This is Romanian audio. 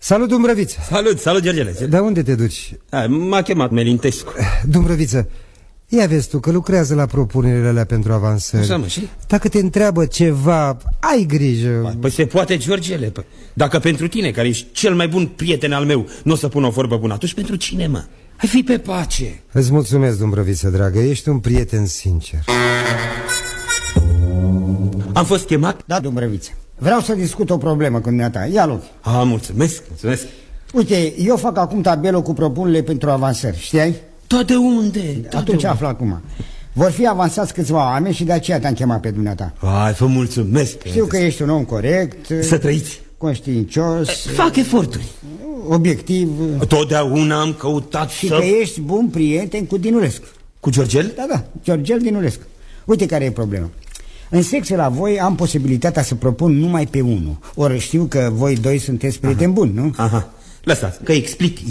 Salut, Dumbrăviță. Salut, Georgele. De unde te duci? M-a chemat Melintescu. Dumbrăviță, ia vezi tu că lucrează la propunerile alea pentru avansări. Așa, mă, și? Dacă te întreabă ceva, ai grijă. Păi se poate, Georgele. Dacă pentru tine, care ești cel mai bun prieten al meu, nu o să pun o vorbă bună, atunci pentru cine, mă? Hai, fi pe pace. Îți mulțumesc, Dumbrăviță, dragă, ești un prieten sincer. Am fost chemat? Da, Dumbrăviță. Vreau să discut o problemă cu dumneata. Ia loc. Mulțumesc. Uite, eu fac acum tabelul cu propunerile pentru avansări, știai? Tot de unde? Atunci află acum. Vor fi avansați câțiva oameni și de aceea te-am chemat pe dumneata. Vă mulțumesc. Știu că ești un om corect, să trăiți, conștiincios, fac eforturi, obiectiv. Totdeauna am căutat și că ești bun prieten cu Dinulescu. Cu Georgel? Da, Georgel Dinulescu. Uite care e problema. În secție la voi am posibilitatea să propun numai pe unul. Ori știu că voi doi sunteți prieteni buni, nu? Lăsați, că explic